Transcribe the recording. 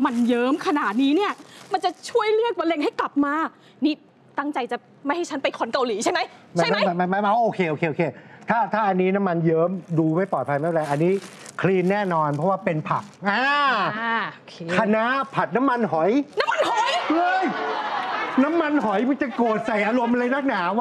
มันเยิ้มขนาดนี้เนี่ยมันจะช่วยเรียกมะเร็งให้กลับมานี่ตั้งใจจะไม่ให้ฉันไปคอนเกาหลีใช่ไหมไม่โอเคถ้าอันนี้น้ำมันเยิ้มดูไม่ปลอดภัยไม่เป็นไรอันนี้คลีนแน่นอนเพราะว่าเป็นผักคะน้าผัดน้ำมันหอยเฮ้ยน้ำมันหอยมันจะโกรธใส่อารมณ์อะไรนักหนาวะ